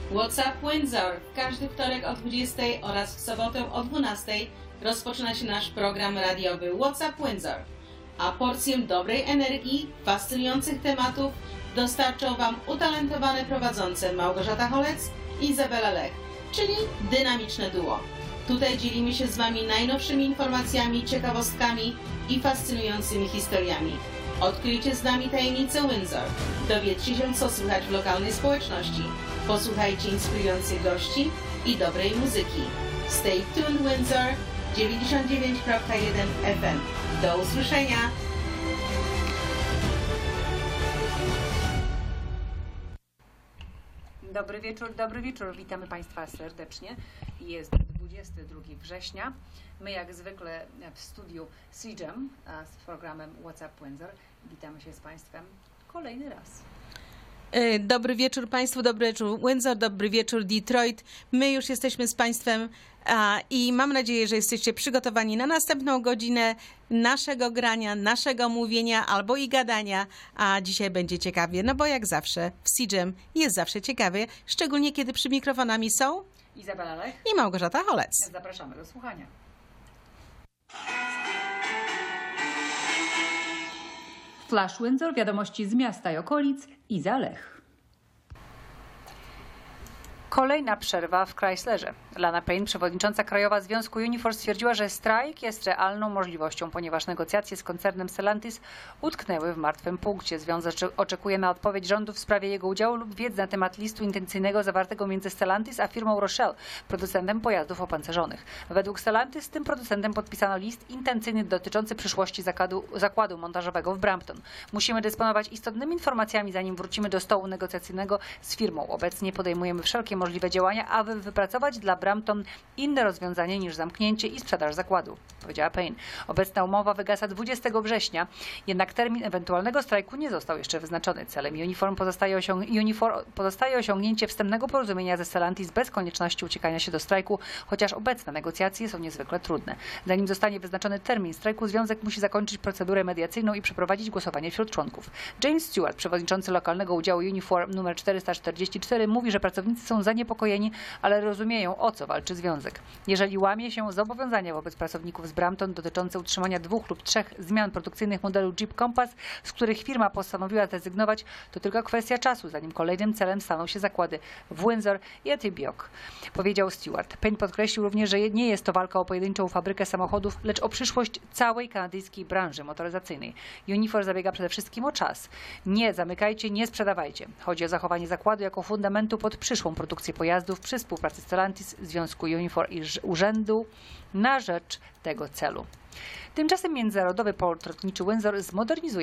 WhatsApp Windsor. W każdy wtorek o 20 oraz w sobotę o 12 rozpoczyna się nasz program radiowy WhatsApp Windsor. A porcję dobrej energii, fascynujących tematów dostarczą Wam utalentowane prowadzące Małgorzata Holec i Izabela Lech, czyli dynamiczne duo. Tutaj dzielimy się z Wami najnowszymi informacjami, ciekawostkami i fascynującymi historiami. Odkryjcie z nami tajemnicę Windsor. Dowiedzcie się, co słychać w lokalnej społeczności. Posłuchajcie inspirujących gości i dobrej muzyki. Stay tuned Windsor 99.1 FM. Do usłyszenia! Dobry wieczór. Witamy Państwa serdecznie. Jest 22 września. My jak zwykle w studiu CJAM z programem WhatsApp Windsor. Witamy się z Państwem kolejny raz. Dobry wieczór Państwu, dobry wieczór Windsor, dobry wieczór Detroit. My już jesteśmy z Państwem i mam nadzieję, że jesteście przygotowani na następną godzinę naszego grania, naszego mówienia albo i gadania, a dzisiaj będzie ciekawie, no bo jak zawsze w CJAM jest zawsze ciekawie, szczególnie kiedy przy mikrofonami są Izabela Lech i Małgorzata Holec. Zapraszamy do słuchania. Flash Windsor, wiadomości z miasta i okolic, Iza Lech. Kolejna przerwa w Chryslerze. Lana Payne, przewodnicząca Krajowa Związku Unifor, stwierdziła, że strajk jest realną możliwością, ponieważ negocjacje z koncernem Stellantis utknęły w martwym punkcie. Związek oczekuje na odpowiedź rządu w sprawie jego udziału lub wiedzy na temat listu intencyjnego zawartego między Stellantis a firmą Rochelle, producentem pojazdów opancerzonych. Według Stellantis z tym producentem podpisano list intencyjny dotyczący przyszłości zakładu montażowego w Brampton. Musimy dysponować istotnymi informacjami, zanim wrócimy do stołu negocjacyjnego z firmą. Obecnie podejmujemy wszelkie możliwe działania, aby wypracować dla Brampton inne rozwiązanie niż zamknięcie i sprzedaż zakładu, powiedziała Payne. Obecna umowa wygasa 20 września, jednak termin ewentualnego strajku nie został jeszcze wyznaczony. Celem Unifor pozostaje osiągnięcie wstępnego porozumienia ze Stellantis bez konieczności uciekania się do strajku, chociaż obecne negocjacje są niezwykle trudne. Zanim zostanie wyznaczony termin strajku, związek musi zakończyć procedurę mediacyjną i przeprowadzić głosowanie wśród członków. James Stewart, przewodniczący lokalnego udziału Unifor nr 444, mówi, że pracownicy są zaniepokojeni, ale rozumieją, o co walczy związek. Jeżeli łamie się zobowiązania wobec pracowników z Brampton dotyczące utrzymania 2 lub 3 zmian produkcyjnych modelu Jeep Compass, z których firma postanowiła zrezygnować, to tylko kwestia czasu, zanim kolejnym celem staną się zakłady w Windsor i Etibiok, powiedział Stewart. Payne podkreślił również, że nie jest to walka o pojedynczą fabrykę samochodów, lecz o przyszłość całej kanadyjskiej branży motoryzacyjnej. Unifor zabiega przede wszystkim o czas. Nie zamykajcie, nie sprzedawajcie. Chodzi o zachowanie zakładu jako fundamentu pod przyszłą produkcję pojazdów przy współpracy Stellantis, Związku Unifor i Urzędu na rzecz tego celu. Tymczasem międzynarodowy port lotniczy Windsor zmodernizuje